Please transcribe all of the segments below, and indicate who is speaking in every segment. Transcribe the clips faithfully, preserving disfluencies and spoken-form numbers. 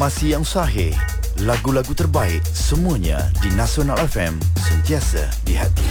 Speaker 1: Informasi yang sahih, lagu-lagu terbaik, semuanya di Nasional F M, sentiasa di hati.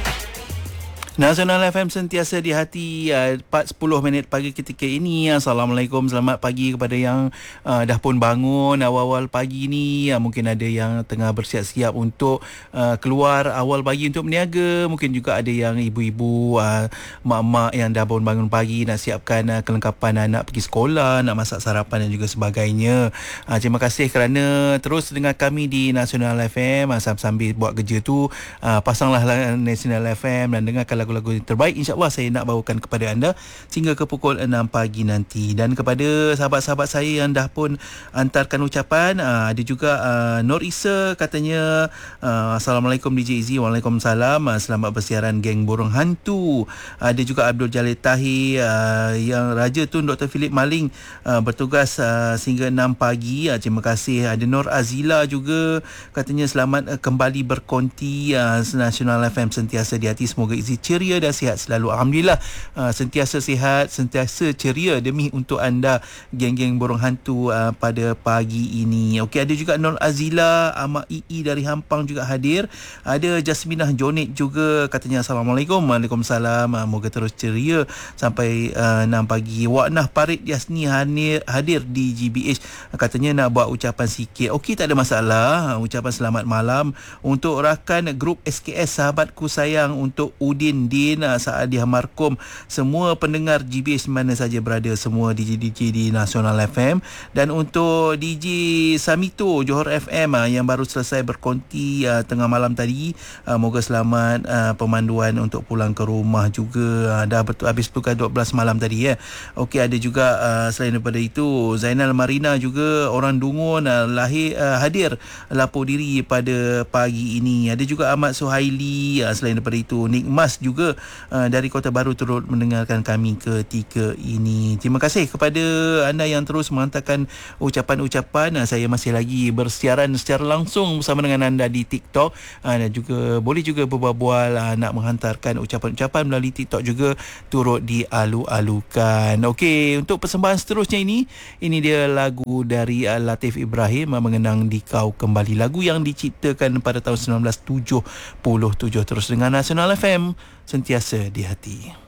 Speaker 2: Nasional F M sentiasa di hati. uh, empat sepuluh minit pagi ketika ini. Assalamualaikum, selamat pagi kepada yang uh, dah pun bangun awal-awal pagi ni. uh, Mungkin ada yang tengah bersiap-siap untuk uh, keluar awal pagi untuk berniaga. Mungkin juga ada yang ibu-ibu, uh, mak-mak yang dah pun bangun pagi nak siapkan uh, kelengkapan anak pergi sekolah, nak masak sarapan dan juga sebagainya. uh, Terima kasih kerana terus dengar kami di Nasional F M. uh, Sambil buat kerja tu, uh, pasanglah Nasional F M dan dengarkan lagu-lagu yang terbaik. InsyaAllah saya nak bawakan kepada anda sehingga ke pukul enam pagi nanti. Dan kepada sahabat-sahabat saya yang dah pun hantarkan ucapan, uh, ada juga uh, Nur Isa katanya, uh, Assalamualaikum D J Izzy. Waalaikumsalam, uh, selamat bersiaran geng burung hantu. Ada juga Abdul Jalil Tahir, uh, yang Raja Tun Doktor Philip Maling, uh, bertugas uh, sehingga enam pagi. uh, Terima kasih. Ada Nur Azila juga katanya selamat uh, kembali berkonti. uh, Nasional F M sentiasa di hati. Semoga Izzy ceria dan sihat selalu. Alhamdulillah, uh, sentiasa sihat, sentiasa ceria demi untuk anda geng-geng burung hantu uh, pada pagi ini. Okey, ada juga Nur Azila, Ahmad Ii dari Hampang juga hadir. Ada Jasminah Jonit juga katanya Assalamualaikum. Waalaikumsalam. Uh, moga terus ceria sampai uh, enam pagi. Waknah Parit Yasni hadir, hadir di G B H. Uh, katanya nak buat ucapan sikit. Okey, tak ada masalah. Uh, ucapan selamat malam untuk rakan grup S K S Sahabatku Sayang, untuk Udin Din, Saadiah Markum, semua pendengar G B H mana saja berada, semua D J-D J di Nasional F M, dan untuk D J Samito Johor F M yang baru selesai berkonti uh, tengah malam tadi, uh, moga selamat uh, pemanduan untuk pulang ke rumah juga. uh, dah betul habis pukul dua belas malam tadi ya. Okey, ada juga uh, selain daripada itu Zainal Marina juga orang Dungun, uh, lahir uh, hadir lapor diri pada pagi ini. Ada juga Ahmad Suhaili, uh, selain daripada itu Nikmas juga uh, dari Kota Baru turut mendengarkan kami ketika ini. Terima kasih kepada anda yang terus menghantarkan ucapan-ucapan. uh, Saya masih lagi bersiaran secara langsung bersama dengan anda di TikTok, uh, dan juga boleh juga berbual-bual, uh, nak menghantarkan ucapan-ucapan melalui TikTok juga turut dialu-alukan. Okey, untuk persembahan seterusnya ini, ini dia lagu dari uh, Latif Ibrahim, uh, Mengenang di Kau Kembali, lagu yang diciptakan pada tahun seribu sembilan ratus tujuh puluh tujuh. Terus dengan Nasional F M, sentiasa di hati.